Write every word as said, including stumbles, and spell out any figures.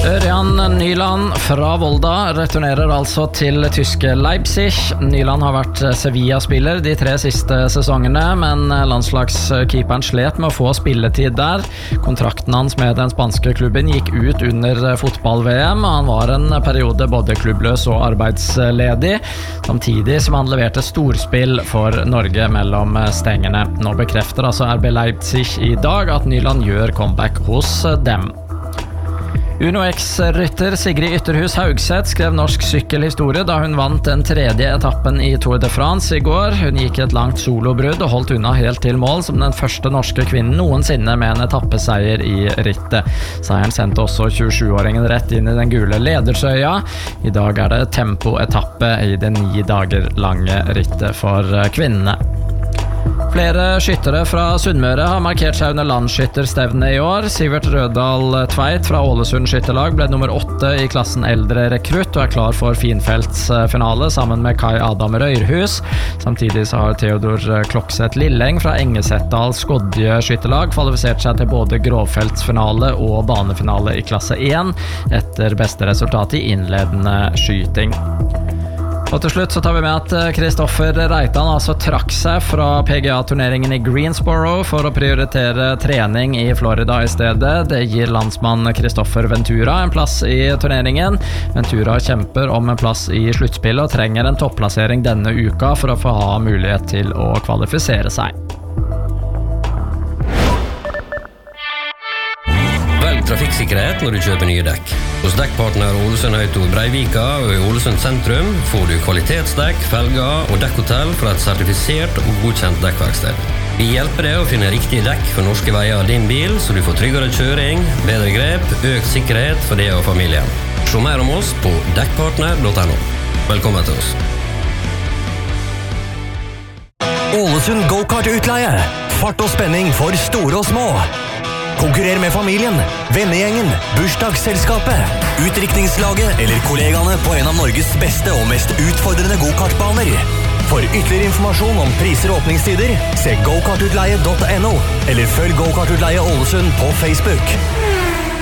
Ørjan Nyland fra Volda returnerer altså til tyske Leipzig. Nyland har vært Sevilla-spiller de tre siste sesongene, men landslagskeeperen slet med å få spilletid der. Kontrakten hans med den spanske klubben gikk ut under fotball-V M, og han var en periode både klubbløs og arbeidsledig, samtidig som han leverte storspill for Norge mellom stengene. Nå bekrefter altså R B Leipzig i dag at Nyland gjør comeback hos dem. Uno X-rytter Sigrid Ytterhus Haugseth skrev norsk sykkelhistorie da hun vant den tredje etappen i Tour de France i går. Hun gikk et langt solobrudd og holdt unna helt til mål som den første norske kvinnen noensinne med en etappeseier i rittet. Seieren sendte også tjuesjuåringen rett inn i den gule ledersøya. I dag er det tempoetappe i det ni dager lange rittet for kvinnene. Flere skyttere fra Sunnmøre har markert seg under landsskytterstevnet i år. Sivert Rødal Tveit fra Ålesund skytterlag ble nummer åtte i klassen eldre rekrutt og er klar for finfeltsfinale sammen med Kai Adam Røyrhus. Samtidig så har Theodor Klokseth Lilleng fra Engesetdal Skodje skytterlag kvalifisert seg til både grovfeltsfinale og banefinale i klasse én etter beste resultat i innledende skyting. Og til slutt så tar vi med at Kristoffer Reitan altså trakk seg fra P G A-turneringen i Greensboro for å prioritere trening i Florida i stedet. Det gir landsmann Kristoffer Ventura en plass i turneringen. Ventura kjemper om en plass i sluttspillet og trenger en topplassering denne uka for å få ha mulighet til å kvalifisere seg. Velg trafikksikkerhet når du kjøper nye dekk. Hos dekkpartner Ålesund Auto Breivika og i Ålesund sentrum får du kvalitetsdekk, felger og dekkhotell fra et sertifisert og godkjent dekkverksted. Vi hjelper deg å finne riktige dekk for norske veier av din bil, så du får tryggere kjøring, bedre grep, økt sikkerhet for deg og familien. Se mer om oss på dekkpartner punktum no. Velkommen til oss. Ålesund Go-Kart-utleie. Fart og spenning for store og små. Konkurrer med familien, vennegjengen, bursdagsselskapet, utdrikningslaget eller kollegaene på en av Norges beste og mest utfordrende go-kartbaner. For ytterligere informasjon om priser og åpningstider, se go kart utleie punktum no eller følg Go-Kart-utleie Ålesund på Facebook.